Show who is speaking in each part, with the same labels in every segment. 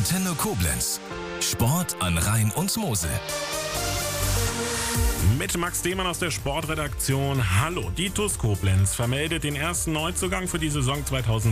Speaker 1: Antenne Koblenz. Sport an Rhein und Mosel.
Speaker 2: Mit Max Demann aus der Sportredaktion. Hallo, die TuS Koblenz vermeldet den ersten Neuzugang für die Saison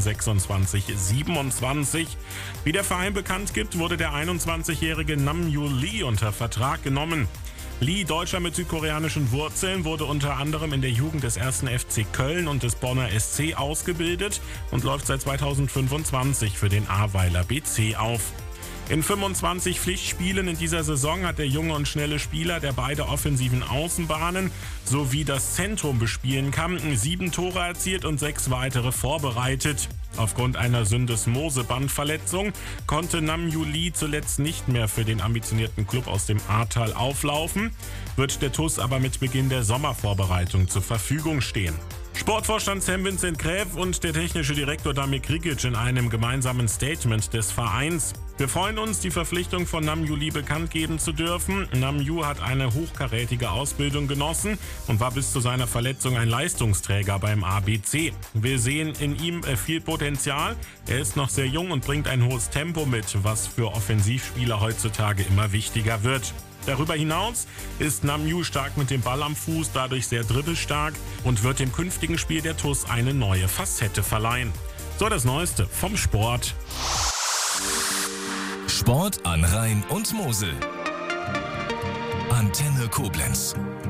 Speaker 2: 2026/27. Wie der Verein bekannt gibt, wurde der 21-jährige Namju Lee unter Vertrag genommen. Lee, Deutscher mit südkoreanischen Wurzeln, wurde unter anderem in der Jugend des 1. FC Köln und des Bonner SC ausgebildet und läuft seit 2025 für den Ahrweiler BC auf. In 25 Pflichtspielen in dieser Saison hat der junge und schnelle Spieler, der beide offensiven Außenbahnen sowie das Zentrum bespielen kann, 7 Tore erzielt und 6 weitere vorbereitet. Aufgrund einer Syndesmose-Bandverletzung konnte Namju Lee zuletzt nicht mehr für den ambitionierten Klub aus dem Ahrtal auflaufen, wird der TuS aber mit Beginn der Sommervorbereitung zur Verfügung stehen. Sportvorstand Sam Vincent Gräf und der technische Direktor Damir Krikic in einem gemeinsamen Statement des Vereins. Wir freuen uns, die Verpflichtung von Namju Lee bekannt geben zu dürfen. Namju hat eine hochkarätige Ausbildung genossen und war bis zu seiner Verletzung ein Leistungsträger beim ABC. Wir sehen in ihm viel Potenzial. Er ist noch sehr jung und bringt ein hohes Tempo mit, was für Offensivspieler heutzutage immer wichtiger wird. Darüber hinaus ist Namju stark mit dem Ball am Fuß, dadurch sehr dribbelstark und wird dem künftigen Spiel der TuS eine neue Facette verleihen. So, das Neueste vom Sport.
Speaker 1: Sport an Rhein und Mosel. Antenne Koblenz.